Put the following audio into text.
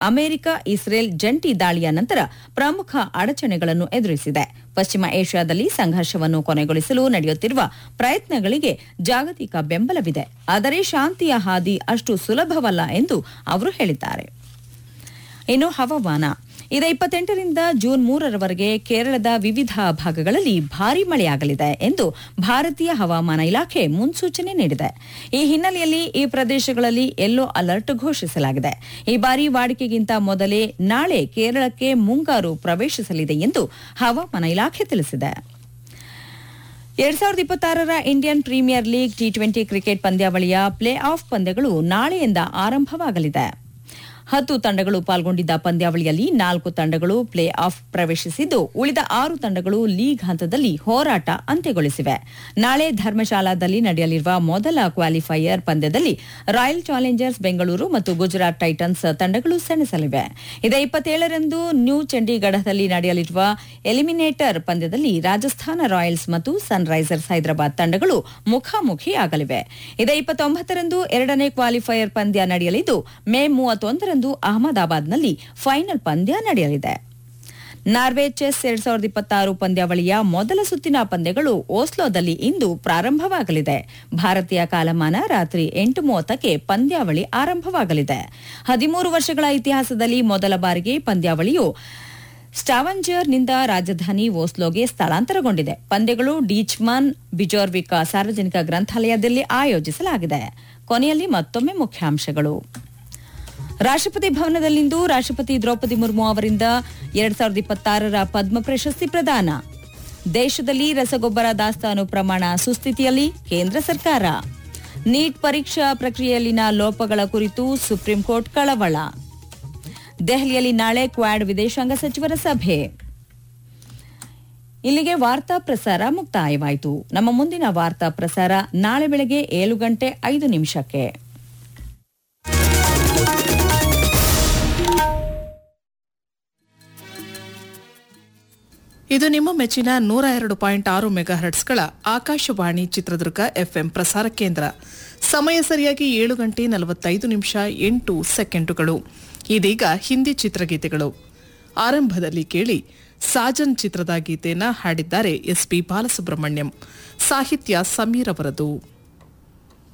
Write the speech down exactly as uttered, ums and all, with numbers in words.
America Israel ಜಂಟಿ ದಾಳಿಯ ನಂತರ ಪ್ರಮುಖ ಅಡಚಣೆಗಳನ್ನು ಎದುರಿಸಿದೆ. ಪಶ್ಚಿಮ ಏಷ್ಯಾದಲ್ಲಿ ಸಂಘರ್ಷವನ್ನು ಕೊನೆಗೊಳಿಸಲು ನಡೆಯುತ್ತಿರುವ ಪ್ರಯತ್ನಗಳಿಗೆ ಜಾಗತಿಕ ಬೆಂಬಲವಿದೆ, ಆದರೆ ಶಾಂತಿಯ ಹಾದಿ ಅಷ್ಟು ಸುಲಭವಲ್ಲ ಎಂದು ಅವರು ಹೇಳಿದ್ದಾರೆ. ಇನ್ನು ಹವಾಮಾನ. ಇದೇ ಇಪ್ಪತ್ತೆಂಟರಿಂದ ಜೂನ್ ಮೂರರವರೆಗೆ ಕೇರಳದ ವಿವಿಧ ಭಾಗಗಳಲ್ಲಿ ಭಾರೀ ಮಳೆಯಾಗಲಿದೆ ಎಂದು ಭಾರತೀಯ ಹವಾಮಾನ ಇಲಾಖೆ ಮುನ್ಸೂಚನೆ ನೀಡಿದೆ. ಈ ಹಿನ್ನೆಲೆಯಲ್ಲಿ ಈ ಪ್ರದೇಶಗಳಲ್ಲಿ ಯೆಲ್ಲೋ ಅಲರ್ಟ್ ಘೋಷಿಸಲಾಗಿದೆ. ಈ ಬಾರಿ ವಾಡಿಕೆಗಿಂತ ಮೊದಲೇ ನಾಳೆ ಕೇರಳಕ್ಕೆ ಮುಂಗಾರು ಪ್ರವೇಶಿಸಲಿದೆ ಎಂದು ಹವಾಮಾನ ಇಲಾಖೆ ತಿಳಿಸಿದೆ. ಎರಡ್ ಸಾವಿರದ ಇಪ್ಪತ್ತಾರರ Indian premier league T twenty cricket ಪಂದ್ಯಾವಳಿಯ ಪ್ಲೇ ಆಫ್ ಪಂದ್ಯಗಳು ನಾಳೆಯಿಂದ ಆರಂಭವಾಗಲಿದೆ. ಹತ್ತು ತಂಡಗಳು ಪಾಲ್ಗೊಂಡಿದ್ದ ಪಂದ್ಯಾವಳಿಯಲ್ಲಿ ನಾಲ್ಕು ತಂಡಗಳು ಪ್ಲೇ ಆಫ್ ಪ್ರವೇಶಿಸಿದ್ದು, ಉಳಿದ ಆರು ತಂಡಗಳು ಲೀಗ್ ಹಂತದಲ್ಲಿ ಹೋರಾಟ ಅಂತ್ಯಗೊಳಿಸಿವೆ. ನಾಳೆ ಧರ್ಮಶಾಲಾದಲ್ಲಿ ನಡೆಯಲಿರುವ ಮೊದಲ ಕ್ವಾಲಿಫೈಯರ್ ಪಂದ್ಯದಲ್ಲಿ ರಾಯಲ್ ಚಾಲೆಂಜರ್ಸ್ ಬೆಂಗಳೂರು ಮತ್ತು ಗುಜರಾತ್ ಟೈಟನ್ಸ್ ತಂಡಗಳು ಸೆಣಸಲಿವೆ. ಇದೇ ಇಪ್ಪತ್ತೇಳರಂದು ನ್ಯೂ ಚಂಡೀಗಢದಲ್ಲಿ ನಡೆಯಲಿರುವ ಎಲಿಮಿನೇಟರ್ ಪಂದ್ಯದಲ್ಲಿ ರಾಜಸ್ಥಾನ ರಾಯಲ್ಸ್ ಮತ್ತು ಸನ್ ರೈಸರ್ಸ್ ಹೈದರಾಬಾದ್ ತಂಡಗಳು ಮುಖಾಮುಖಿಯಾಗಲಿವೆ. ಇದೇ ಇಪ್ಪತ್ತೊಂಬತ್ತರಂದು ಎರಡನೇ ಕ್ವಾಲಿಫೈಯರ್ ಪಂದ್ಯ ನಡೆಯಲಿದ್ದು, ಮೇ ಮೂವತ್ತೊಂದರಂದು ಅಹಮದಾಬಾದ್ನಲ್ಲಿ ಫೈನಲ್ ಪಂದ್ಯ ನಡೆಯಲಿದೆ. ನಾರ್ವೆ ಚೆಸ್ ಎರಡ್ ಸಾವಿರದ ಇಪ್ಪತ್ತಾರು ಪಂದ್ಯಾವಳಿಯ ಮೊದಲ ಸುತ್ತಿನ ಪಂದ್ಯಗಳು ಓಸ್ಲೋದಲ್ಲಿ ಇಂದು ಪ್ರಾರಂಭವಾಗಲಿದೆ. ಭಾರತೀಯ ಕಾಲಮಾನ ರಾತ್ರಿ ಎಂಟು ಮೂವತ್ತಕ್ಕೆ ಪಂದ್ಯಾವಳಿ ಆರಂಭವಾಗಲಿದೆ. ಹದಿಮೂರು ವರ್ಷಗಳ ಇತಿಹಾಸದಲ್ಲಿ ಮೊದಲ ಬಾರಿಗೆ ಪಂದ್ಯಾವಳಿಯು ಸ್ಟಾವಂಜರ್ನಿಂದ ರಾಜಧಾನಿ ಓಸ್ಲೋಗೆ ಸ್ಥಳಾಂತರಗೊಂಡಿದೆ. ಪಂದ್ಯಗಳು ಡೀಚ್ಮನ್ ಬಿಜೋರ್ವಿಕಾ ಸಾರ್ವಜನಿಕ ಗ್ರಂಥಾಲಯದಲ್ಲಿ ಆಯೋಜಿಸಲಾಗಿದೆ. ಕೊನೆಯಲ್ಲಿ ಮತ್ತೊಮ್ಮೆ ಮುಖ್ಯಾಂಶಗಳು. ರಾಷ್ಟ್ರಪತಿ ಭವನದಲ್ಲಿಂದು ರಾಷ್ಟ್ರಪತಿ ದ್ರೌಪದಿ ಮುರ್ಮು ಅವರಿಂದ ಎರಡ್ ಸಾವಿರದ ಇಪ್ಪತ್ತಾರರ ಪದ್ಮ ಪ್ರಶಸ್ತಿ ಪ್ರದಾನ. ದೇಶದಲ್ಲಿ ರಸಗೊಬ್ಬರ ದಾಸ್ತಾನು ಪ್ರಮಾಣ ಸುಸ್ಥಿತಿಯಲ್ಲಿ ಕೇಂದ್ರ ಸರ್ಕಾರ. ನೀಟ್ ಪರೀಕ್ಷಾ ಪ್ರಕ್ರಿಯೆಯಲ್ಲಿನ ಲೋಪಗಳ ಕುರಿತು ಸುಪ್ರೀಂ ಕೋರ್ಟ್ ಕಳವಳ. ದೆಹಲಿಯಲ್ಲಿ ನಾಳೆ ಕ್ವಾಡ್ ವಿದೇಶಾಂಗ ಸಚಿವರ ಸಭೆ. ಇಲ್ಲಿಗೆ ವಾರ್ತಾ ಪ್ರಸಾರ ಮುಕ್ತಾಯವಾಯಿತು. ನಮ್ಮ ಮುಂದಿನ ವಾರ್ತಾ ಪ್ರಸಾರ ನಾಳೆ ಬೆಳಗ್ಗೆ ಏಳು ಗಂಟೆ ಐದು ನಿಮಿಷಕ್ಕೆ. ಇದು ನಿಮ್ಮ ಮೆಚ್ಚಿನ ನೂರ ಎರಡು ಪಾಯಿಂಟ್ ಆರು ಮೆಗಾಹರ್ಟ್ಸ್ಗಳ ಆಕಾಶವಾಣಿ ಚಿತ್ರದುರ್ಗ ಎಫ್ಎಂ ಪ್ರಸಾರ ಕೇಂದ್ರ. ಸಮಯ ಸರಿಯಾಗಿ ಏಳು ಗಂಟೆ ನಲವತ್ತೈದು ನಿಮಿಷ ಎಂಟು ಸೆಕೆಂಡುಗಳು. ಇದೀಗ ಹಿಂದಿ ಚಿತ್ರಗೀತೆಗಳು. ಆರಂಭದಲ್ಲಿ ಕೇಳಿ ಸಾಜನ್ ಚಿತ್ರದ ಗೀತೆಯನ್ನು ಹಾಡಿದ್ದಾರೆ ಎಸ್ ಪಿ ಬಾಲಸುಬ್ರಹ್ಮಣ್ಯಂ. ಸಾಹಿತ್ಯ ಸಮೀರ್ ಅವರದು.